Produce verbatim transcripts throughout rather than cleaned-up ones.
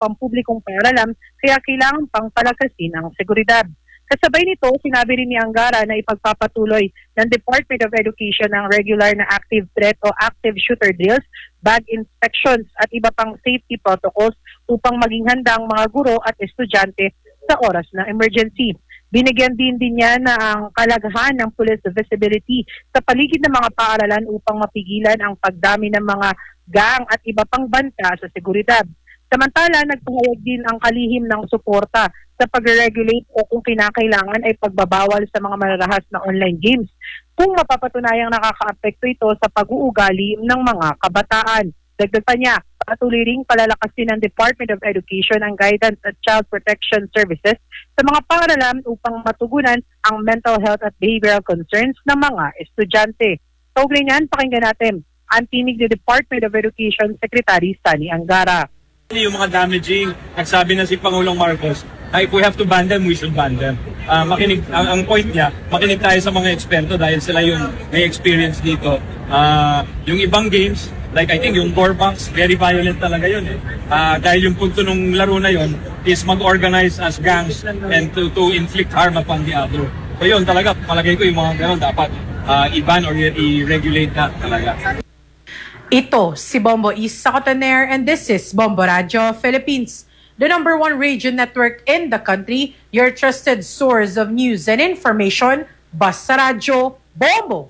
pampublikong paaralan kaya kailangan pang palakasin ang seguridad. Kasabay nito, sinabi rin ni Angara na ipagpapatuloy ng Department of Education ang regular na active threat o active shooter drills, bag inspections at iba pang safety protocols upang maging handa ang mga guro at estudyante sa oras ng emergency. Binigyan din din niya na ang kalagahan ng police visibility sa paligid ng mga paaralan upang mapigilan ang pagdami ng mga gang at iba pang banta sa seguridad. Samantala, nagpahayag din ang kalihim ng suporta sa pag-regulate o kung kinakailangan ay pagbabawal sa mga mararahas na online games kung mapapatunayang nakakaapekto ito sa pag-uugali ng mga kabataan. Dagdag pa niya, patuloy ring palalakasin ng Department of Education ang guidance at child protection services sa mga paaralan upang matugunan ang mental health at behavioral concerns ng mga estudyante. Kaugnay niyan, pakinggan natin ang tinig ni Department of Education Secretary Sunny Angara. Yung mga damaging, nagsabi na si Pangulong Marcos, if we have to ban them, we should ban them. Uh, makinig, ang, ang point niya, makinig tayo sa mga eksperto dahil sila yung may experience dito. Uh, yung ibang games, like I think yung door box, very violent talaga yun. Eh. Uh, dahil yung punto ng laro na yun is mag-organize as gangs and to, to inflict harm upon the other. So yun talaga, palagay ko yung mga gano'n dapat uh, i-ban or i-regulate na talaga. Ito si Bombo Isa Cotoner and this is Bombo Radio Philippines, the number one radio network in the country, your trusted source of news and information. Basta Radio Bombo.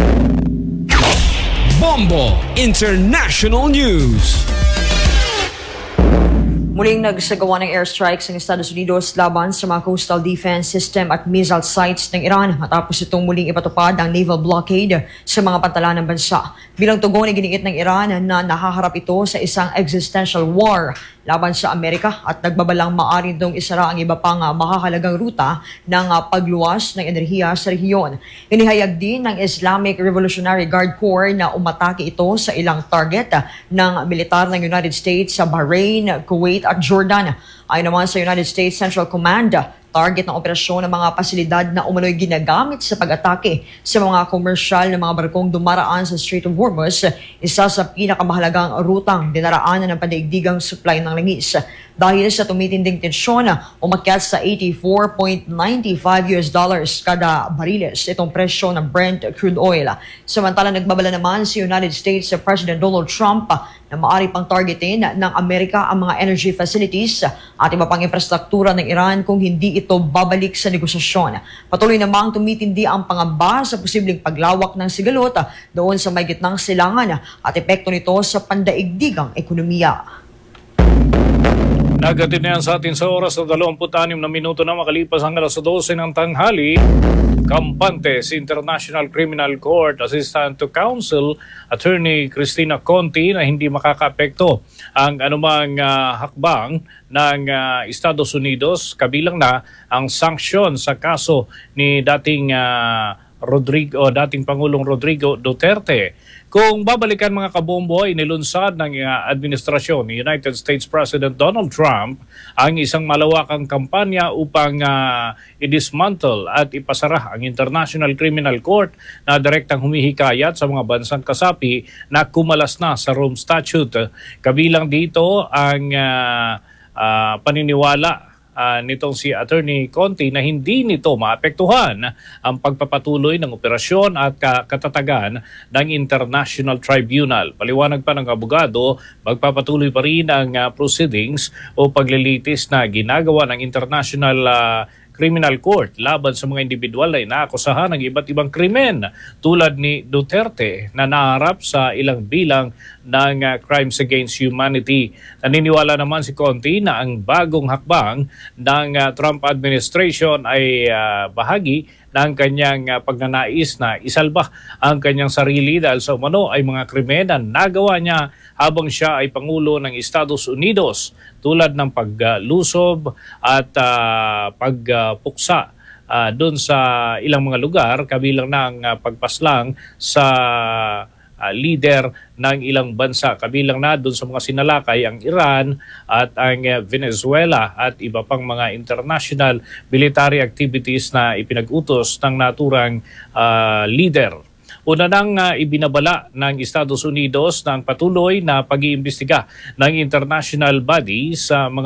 Bombo International News. Muling nagsagawa ng airstrikes ng Estados Unidos laban sa mga coastal defense system at missile sites ng Iran matapos itong muling ipatupad ang naval blockade sa mga pantalan ng bansa. Bilang tugon ay giniit ng Iran na nahaharap ito sa isang existential war laban sa Amerika at nagbabalang maaari itong isara ang iba pang uh, mahahalagang ruta ng uh, pagluwas ng enerhiya sa rehiyon. Inihayag din ng Islamic Revolutionary Guard Corps na umatake ito sa ilang target uh, ng militar ng United States sa Bahrain, Kuwait at Jordan. Ayon naman sa United States Central Command, target ng operasyon ng mga pasilidad na umano'y ginagamit sa pag-atake sa mga komersyal na mga barkong dumaraan sa Strait of Hormuz, isa sa pinakamahalagang rutang dinaraanan ng pandaigdigang supply ng langis. Dahil sa tumitinding tensyon, umakyat sa eighty-four point nine five U S dollars kada bariles itong presyo ng Brent crude oil. Samantala, nagbabala naman si United States President Donald Trump na maaari pang targetin ng Amerika ang mga energy facilities at iba pang infrastruktura ng Iran kung hindi ito babalik sa negosasyon. Patuloy namang tumitindi ang pangamba sa posibleng paglawak ng sigalot doon sa may gitnang silangan at epekto nito sa pandaigdigang ekonomiya. Nagatid na yan sa atin sa oras na dalawampu't anim na minuto na makalipas ang alas dose ng tanghali. Kampante si International Criminal Court Assistant to Counsel Attorney Cristina Conti na hindi makakaapekto ang anumang uh, hakbang ng uh, Estados Unidos kabilang na ang sanksyon sa kaso ni dating uh, Rodrigo, dating Pangulong Rodrigo Duterte. Kung babalikan mga kabombo, inilunsad ng uh, administrasyon ni United States President Donald Trump ang isang malawakang kampanya upang uh, i-dismantle at ipasara ang International Criminal Court na direktang humihikayat sa mga bansang kasapi na kumalas na sa Rome Statute. Kabilang dito ang uh, uh, paniniwala Uh, nitong si Attorney Conti na hindi nito maapektuhan ang pagpapatuloy ng operasyon at katatagan ng International Tribunal. Paliwanag pa ng abogado, magpapatuloy pa rin ang uh, proceedings o paglilitis na ginagawa ng International uh, Criminal Court laban sa mga individual na inaakusahan ng iba't ibang krimen tulad ni Duterte na naharap sa ilang bilang ng uh, crimes against humanity. Naniniwala naman si Conti na ang bagong hakbang ng uh, Trump administration ay uh, bahagi ng kanyang uh, pagnanais na isalba ang kanyang sarili dahil sa umano ay mga krimen na nagawa niya habang siya ay Pangulo ng Estados Unidos tulad ng paglusob at uh, pagpuksa uh, doon sa ilang mga lugar kabilang ng uh, pagpaslang sa uh, leader ng ilang bansa. Kabilang na doon sa mga sinalakay ang Iran at ang uh, Venezuela at iba pang mga international military activities na ipinag-utos ng naturang uh, leader. Una nang uh, ibinabala ng Estados Unidos ng patuloy na pag-iimbestiga ng international body sa mga